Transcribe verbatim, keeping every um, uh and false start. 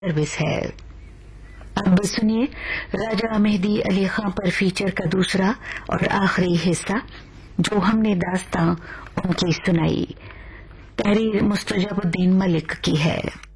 Service है। अब सुनिए राजा मेहदी अली खां पर फीचर का दूसरा और आखिरी हिस्सा, जो हमने दास्तां उनकी सुनाई। तहरीर मुस्तजबुद्दीन मलिक की है।